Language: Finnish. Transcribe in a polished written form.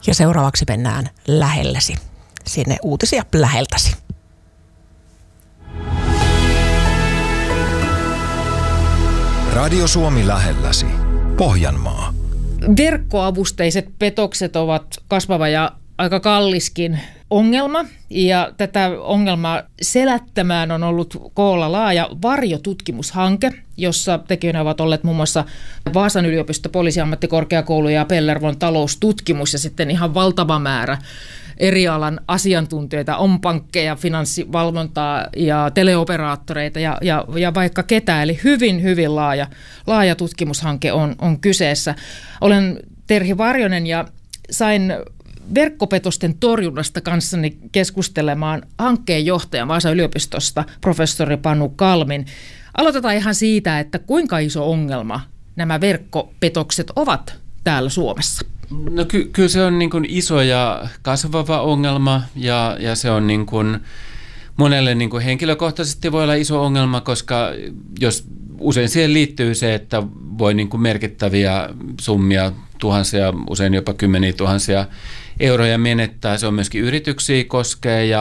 Ja seuraavaksi mennään lähellesi, sinne uutisia läheltäsi. Radio Suomi lähelläsi. Pohjanmaa. Verkkoavusteiset petokset ovat kasvava ja aika kalliskin ongelma, ja tätä ongelmaa selättämään on ollut koolla laaja varjotutkimushanke, jossa tekijöinä ovat olleet muun muassa Vaasan yliopisto, Poliisiammattikorkeakoulu ja Pellervon taloustutkimus ja sitten ihan valtava määrä eri alan asiantuntijoita, on pankkeja, finanssivalvontaa ja teleoperaattoreita ja vaikka ketä, eli hyvin laaja tutkimushanke on kyseessä. Olen Terhi Varjonen ja sain verkkopetosten torjunnasta kanssani keskustelemaan hankkeen johtajan Vaasan yliopistosta, professori Panu Kalmin. Aloitetaan ihan siitä, että kuinka iso ongelma nämä verkkopetokset ovat täällä Suomessa? No kyllä se on niin kuin iso ja kasvava ongelma ja se on niin kuin monelle niin kuin henkilökohtaisesti voi olla iso ongelma, koska jos usein siihen liittyy se, että voi niin kuin merkittäviä summia, tuhansia, usein jopa kymmeniä tuhansia euroja menettää. Se on myöskin yrityksiä koskee